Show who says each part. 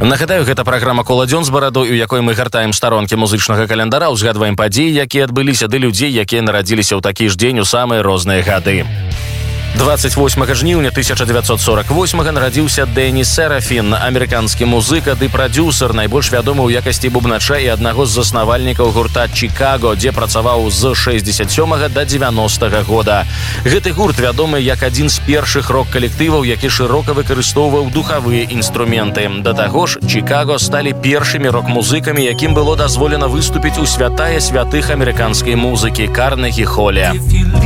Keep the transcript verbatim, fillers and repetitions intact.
Speaker 1: Нагадаю, гэта праграма «Коладзён з барадой», у якой мы гартаем старонкі музычнага календара, узгадваем падзеі, якія адбыліся, ды людзей, якія нарадзіліся ў такі ж дзень у самыя розныя гады. двадцать восьмага жніўня тысяча дзевяцьсот сорок восьмага нарадзіўся Дэні Серафін, амерыканскі музыка ды прадзюсар, найбольш вядомы ў якасці бубнача і аднаго з заснавальнікаў гурта «Чикаго», дзе працаваў з шэсцьдзесят сёмага да дзевяностага года. Гэты гурт вядомы як адзін з першых рок-калектываў, які шырока выкарыстоўваў духавыя інструменты. Да таго ж, «Чикаго» сталі першымі рок-музыкамі, якім было дазволена выступіць у святая святых амерыканскай музыкі — Карнегі-холе.